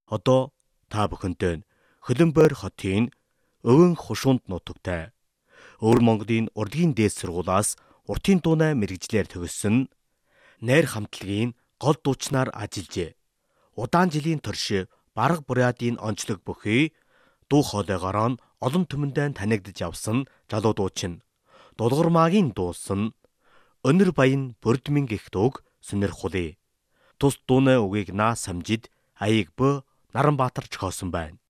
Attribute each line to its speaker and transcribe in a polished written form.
Speaker 1: Одоо та бүхэнтэй Хөлбөмбөр хотын Өвөн Хушуунд нутагтай Өвөр Монголын урлагийн дээд сургуулиас уртын дуунай мэрэгжлээр төгссөн найр хамтлагийн гол дуучнаар ажиллажээ. Удаан жилийн турш бараг буряадын онцлог бүхий дуу хоолойгоор нь олон түмэндээ танигдж явсан залуу дуучин Дулгармаагийн дуусан Өнөр баян бүрдмэн гэх дууг сонирхуулъя. Тус дуунай үгийг наа самжид аяг бö Наранбаатар зохиосон байна.